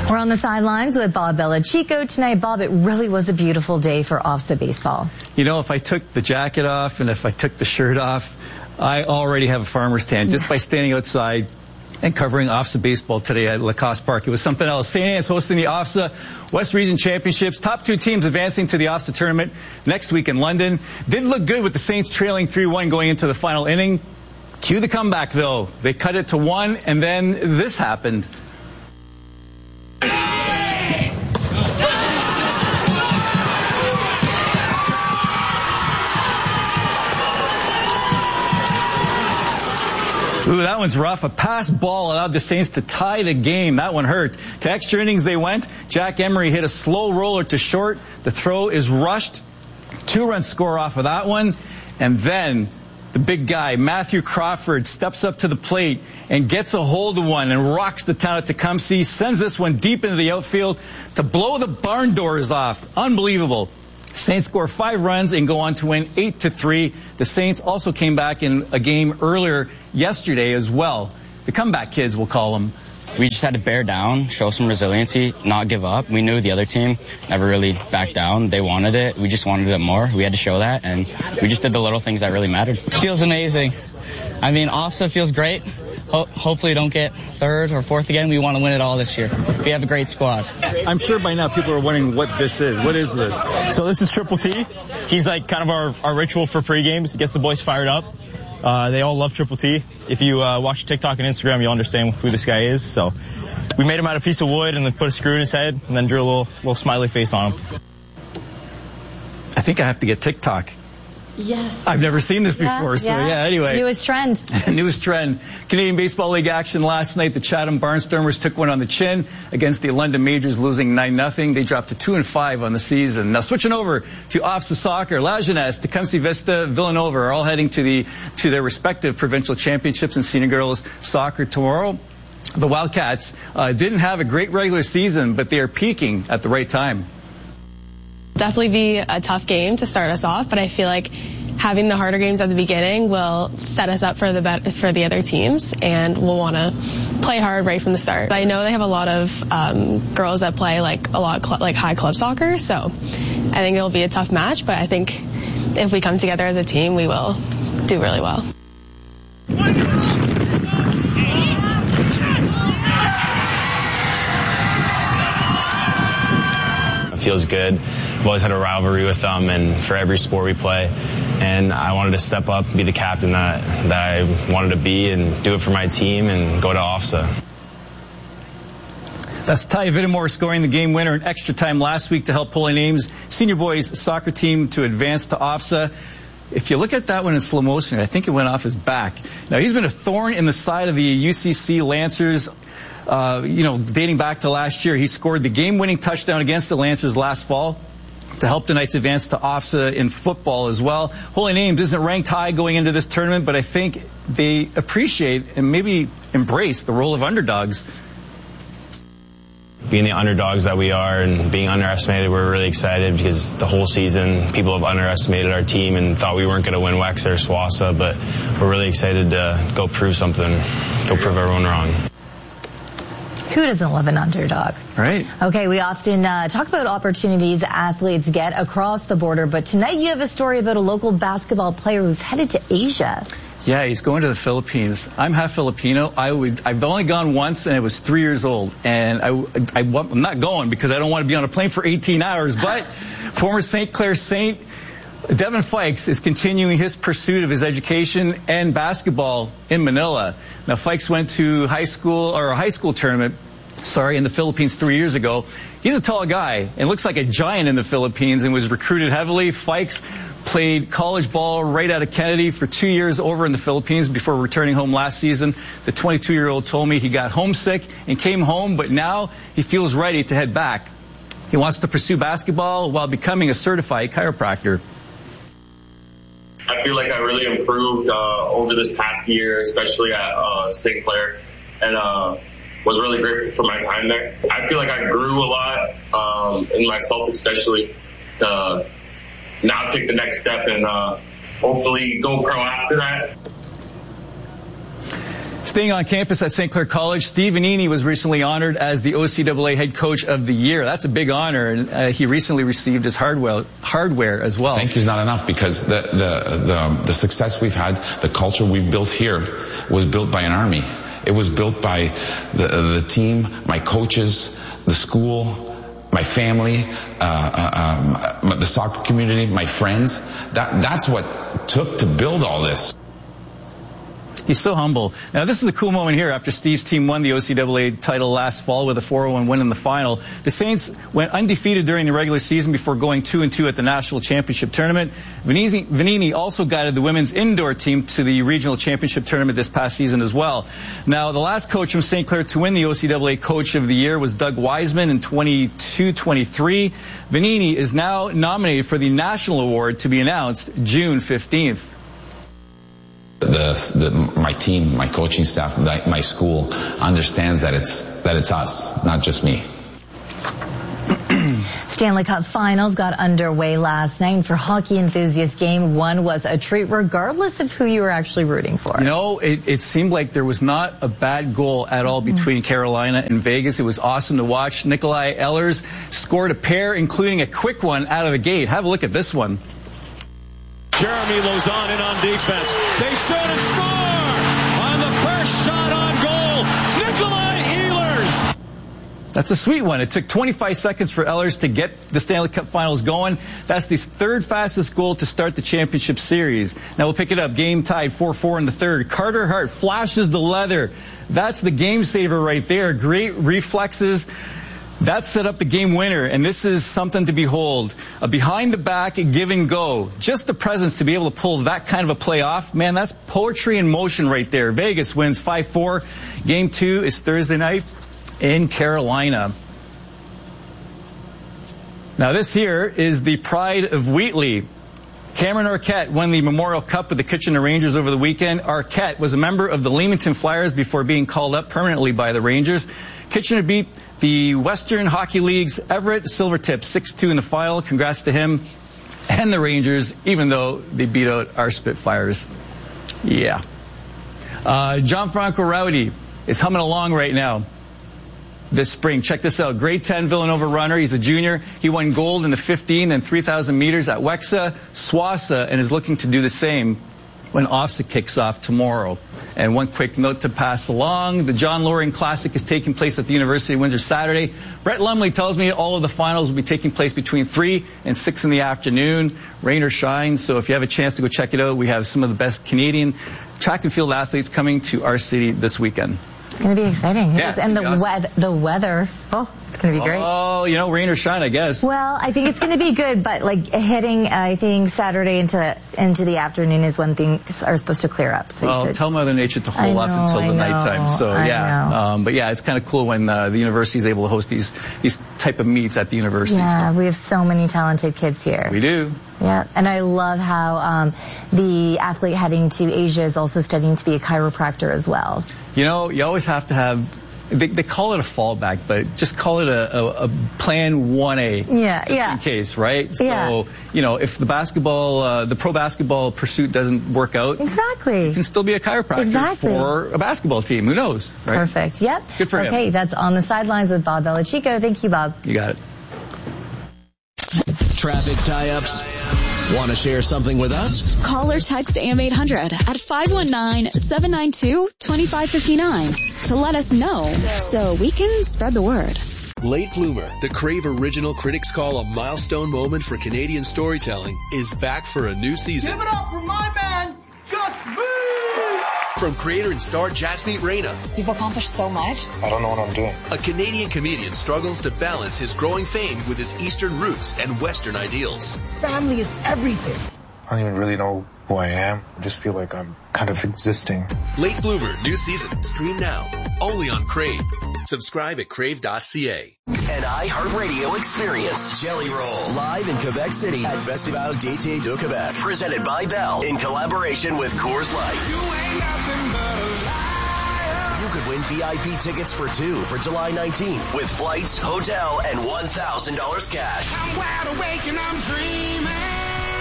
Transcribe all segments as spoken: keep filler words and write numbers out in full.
We're on the sidelines with Bob Belichico tonight. Bob, it really was a beautiful day for OFSAA baseball. You know, if I took the jacket off and if I took the shirt off, I already have a farmer's tan just by standing outside and covering OFSAA baseball today at Lacoste Park. It was something else. Saint Anne's hosting the OFSAA West Region Championships. Top two teams advancing to the OFSAA tournament next week in London. Didn't look good with the Saints trailing three one going into the final inning. Cue the comeback, though. They cut it to one, and then this happened. Ooh, that one's rough. A pass ball allowed the Saints to tie the game. That one hurt. To extra innings they went. Jack Emery hit a slow roller to short. The throw is rushed. Two-run score off of that one. And then the big guy, Matthew Crawford, steps up to the plate and gets a hold of one and rocks the town at Tecumseh. Sends this one deep into the outfield to blow the barn doors off. Unbelievable. Saints score five runs and go on to win eight to three. The Saints also came back in a game earlier yesterday as well. The comeback kids, we'll call them. We just had to bear down, show some resiliency, not give up. We knew the other team never really backed down. They wanted it. We just wanted it more. We had to show that, and we just did the little things that really mattered. Feels amazing. I mean, OFSAA feels great. Ho- hopefully don't get third or fourth again. We want to win it all this year. We have a great squad. I'm sure by now people are wondering what this is. What is this? So this is Triple T. He's like kind of our, our ritual for pre-games. Gets the boys fired up. Uh, they all love Triple T. If you uh, watch TikTok and Instagram, you'll understand who this guy is. So we made him out of a piece of wood and then put a screw in his head and then drew a little, little smiley face on him. I think I have to get TikTok. Yes. I've never seen this yeah, before, so yeah. yeah, anyway. Newest trend. Newest trend. Canadian Baseball League action last night. The Chatham Barnstormers took one on the chin against the London Majors, losing nine nothing. They dropped to two and five on the season. Now switching over to OFSAA soccer. La Jeunesse, Tecumseh Vista, Villanova are all heading to the to their respective provincial championships in senior girls soccer tomorrow. The Wildcats uh, didn't have a great regular season, but they are peaking at the right time. Definitely be a tough game to start us off, but I feel like having the harder games at the beginning will set us up for the bet- for the other teams, and we'll want to play hard right from the start. I know they have a lot of um, girls that play like a lot cl- like high club soccer, so I think it'll be a tough match, but I think if we come together as a team, we will do really well. It feels good. I've always had a rivalry with them, and for every sport we play, and I wanted to step up, be the captain that that I wanted to be, and do it for my team, and go to OFSAA. That's Ty Vittemore scoring the game winner in extra time last week to help Pulling Ames senior boys soccer team to advance to OFSAA. If you look at that one in slow motion, I think it went off his back. Now, he's been a thorn in the side of the U C C Lancers. Uh, you know, dating back to last year, he scored the game-winning touchdown against the Lancers last fall to help the Knights advance to OFSAA in football as well. Holy Ames isn't ranked high going into this tournament, but I think they appreciate and maybe embrace the role of underdogs. Being the underdogs that we are and being underestimated, we're really excited because the whole season people have underestimated our team and thought we weren't going to win Wexford or SWASA, but we're really excited to go prove something, go prove everyone wrong. Who doesn't love an underdog? Right. Okay, we often uh, talk about opportunities athletes get across the border, but tonight you have a story about a local basketball player who's headed to Asia. Yeah, he's going to the Philippines. I'm half Filipino. I would, I've only gone once, and I was three years old. And I, I, I'm not going because I don't want to be on a plane for eighteen hours. But former Saint Clair Saint Devin Fikes is continuing his pursuit of his education and basketball in Manila. Now, Fikes went to high school or a high school tournament, sorry, in the Philippines three years ago. He's a tall guy and looks like a giant in the Philippines and was recruited heavily. Fikes played college ball right out of Kennedy for two years over in the Philippines before returning home last season. The twenty-two-year-old told me he got homesick and came home, but now he feels ready to head back. He wants to pursue basketball while becoming a certified chiropractor. I feel like I really improved uh, over this past year, especially at uh, Saint Clair, and uh, was really grateful for my time there. I feel like I grew a lot um, in myself, especially to now take the next step and uh, hopefully go pro after that. Staying on campus at Saint Clair College, Steve Vanini was recently honored as the O C A A Head Coach of the Year. That's a big honor, and uh, he recently received his hardware, hardware as well. Thank you is not enough, because the, the, the, the success we've had, the culture we've built here, was built by an army. It was built by the, the team, my coaches, the school, my family, uh, um, the soccer community, my friends. That, that's what took to build all this. He's so humble. Now, this is a cool moment here after Steve's team won the O C A A title last fall with a four oh one win in the final. The Saints went undefeated during the regular season before going two and two at the national championship tournament. Vanini, Vanini also guided the women's indoor team to the regional championship tournament this past season as well. Now, the last coach from Saint Clair to win the O C A A Coach of the Year was Doug Wiseman in twenty-two twenty-three. Vanini is now nominated for the national award to be announced June fifteenth. The, the, my team, my coaching staff, my school understands that it's that it's us, not just me. Stanley Cup Finals got underway last night, and for hockey enthusiasts, Game One was a treat, regardless of who you were actually rooting for. You know, it, it seemed like there was not a bad goal at all between mm-hmm. Carolina and Vegas. It was awesome to watch. Nikolai Ehlers scored a pair, including a quick one out of the gate. Have a look at this one. Jeremy Lauzon in on defense. They shoot and score on the first shot on goal. Nikolai Ehlers. That's a sweet one. It took twenty-five seconds for Ehlers to get the Stanley Cup Finals going. That's the third fastest goal to start the championship series. Now we'll pick it up. Game tied four four in the third. Carter Hart flashes the leather. That's the game saver right there. Great reflexes. That set up the game winner, and this is something to behold. A behind-the-back give and go. Just the presence to be able to pull that kind of a play off, man, that's poetry in motion right there. Vegas wins five four. Game two is Thursday night in Carolina. Now this here is the pride of Wheatley. Cameron Arquette won the Memorial Cup with the Kitchener Rangers over the weekend. Arquette was a member of the Leamington Flyers before being called up permanently by the Rangers. Kitchener beat the Western Hockey League's Everett Silvertips six two in the final. Congrats to him and the Rangers, even though they beat out our Spitfires. Yeah. Uh, John Franco Rowdy is humming along right now this spring. Check this out. Grade ten Villanova runner. He's a junior. He won gold in the fifteen and three thousand meters at Wexa, Swassa, and is looking to do the same when OFSA kicks off tomorrow. And one quick note to pass along. The John Loring Classic is taking place at the University of Windsor Saturday. Brett Lumley tells me all of the finals will be taking place between three and six in the afternoon. Rain or shine. So if you have a chance to go check it out, we have some of the best Canadian track and field athletes coming to our city this weekend. It's going to be exciting. Yeah, and the, awesome. we- the weather, oh, it's going to be great. Oh, you know, rain or shine, I guess. Well, I think it's going to be good, but like hitting, I think Saturday into into the afternoon is when things are supposed to clear up. So well, could, tell Mother Nature to hold know, off until I the know, nighttime. So I yeah, um, but yeah, it's kind of cool when uh, the university is able to host these these type of meets at the university. Yeah, so. We have so many talented kids here. We do. Yeah, and I love how um, the athlete heading to Asia is also studying to be a chiropractor as well. You know, you always have to have. They, they call it a fallback, but just call it a, a, a plan one A. Yeah, just yeah. In case, right? Yeah. So, you know, if the basketball, uh, the pro basketball pursuit doesn't work out, exactly, you can still be a chiropractor exactly. for a basketball team. Who knows, right? Perfect. Yep. Good for okay, him. Okay, that's On the Sidelines with Bob Belichico. Thank you, Bob. You got it. Traffic tie-ups. Want to share something with us? Call or text A M eight hundred at five one nine, seven nine two, two five five nine to let us know so we can spread the word. Late Bloomer, the Crave original critics call a milestone moment for Canadian storytelling, is back for a new season. Give it up for my man, Just Move! From creator and star Jasmeet Reina. You've accomplished so much. I don't know what I'm doing. A Canadian comedian struggles to balance his growing fame with his Eastern roots and Western ideals. Family is everything. I don't even really know who I am. I just feel like I'm kind of existing. Late Bloomer, new season. Stream now. Only on Crave. Subscribe at crave dot c a. An iHeartRadio experience. Jelly Roll. Live in Quebec City at Festival d'Été de Québec. Presented by Bell in collaboration with Coors Light. You ain't nothing but a liar. You could win V I P tickets for two for July nineteenth with flights, hotel, and one thousand dollars cash. I'm wide awake and I'm dreaming.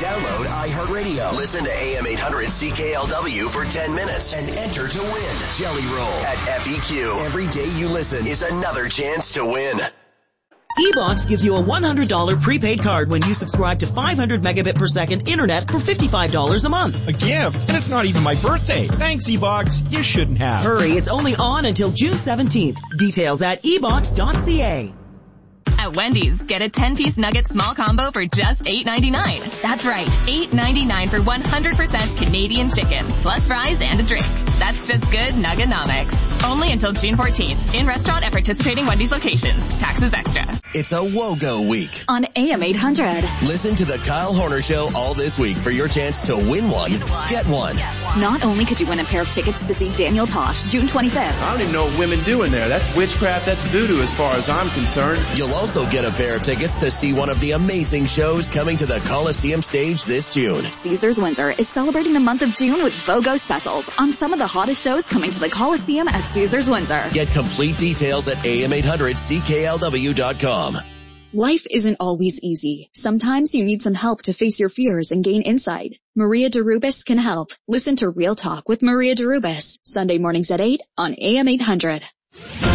Download iHeartRadio. Listen to A M eight hundred C K L W for ten minutes and enter to win. Jelly Roll at F E Q. Every day you listen is another chance to win. eBox gives you a one hundred dollars prepaid card when you subscribe to five hundred megabit per second internet for fifty-five dollars a month. A gift? And it's not even my birthday. Thanks, eBox. You shouldn't have. Hurry, it's only on until June seventeenth. Details at e box dot c a. At Wendy's, get a ten-piece nugget small combo for just eight ninety-nine. That's right, eight ninety-nine for one hundred percent Canadian chicken, plus fries and a drink. That's just good Nugganomics. Only until June fourteenth. In restaurant at participating Wendy's locations. Taxes extra. It's a WOGO week on A M eight hundred. Listen to the Kyle Horner Show all this week for your chance to win one, get one. Not only could you win a pair of tickets to see Daniel Tosh June twenty-fifth. I don't even know what women do in there. That's witchcraft. That's voodoo as far as I'm concerned. You'll also get a pair of tickets to see one of the amazing shows coming to the Coliseum stage this June. Caesars Windsor is celebrating the month of June with BOGO specials on some of the hottest shows coming to the Coliseum at Caesars Windsor. Get complete details at A M eight hundred C K L W dot com. Life isn't always easy. Sometimes you need some help to face your fears and gain insight. Maria DeRubis can help. Listen to Real Talk with Maria DeRubis, Sunday mornings at eight on A M eight hundred.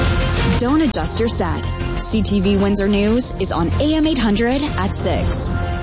Don't adjust your set. C T V Windsor News is on A M eight hundred at six.